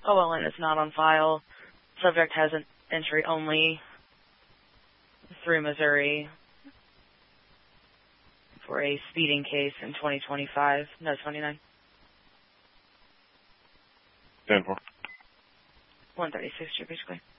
OLN is not on file. Subject has an entry only through Missouri for a speeding case in 2025. No, 29. 10-4. 136, basically.